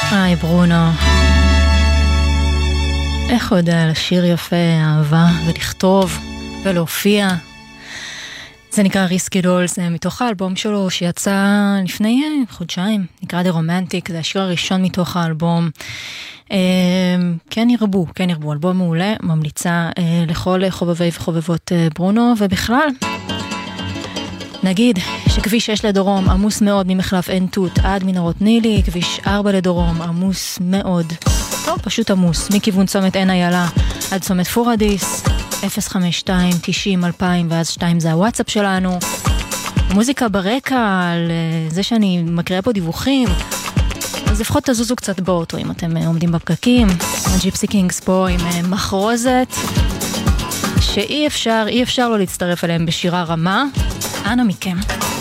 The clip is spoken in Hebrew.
היי ברונו, איך הוא יודע לשיר יפה, אהבה, ולכתוב ולהופיע. זה נקרא ריסקי דולס, מתוך האלבום שלו שיצא לפני חודשיים, נקרא The Romantic, זה השיר הראשון מתוך האלבום. כן ירבו, אלבום מעולה, ממליצה לכל חובבי וחובבות ברונו, ובכלל נגיד שכביש 6 לדרום עמוס מאוד ממחלף עין תות עד מנהרות נילי, כביש 4 לדרום עמוס מאוד, לא פשוט עמוס, מכיוון צומת עין איילה עד צומת פורדיס, 052 90 2000 ואז 2 זה הוואטסאפ שלנו. מוזיקה ברקע על זה שאני מקריאה פה דיווחים, אז לפחות תזוזו קצת באוטו אם אתם עומדים בפקקים. הג'יפסי קינגס פה עם מחרוזת שאי אפשר לא להצטרף אליהם בשירה רמה. אנא מכם.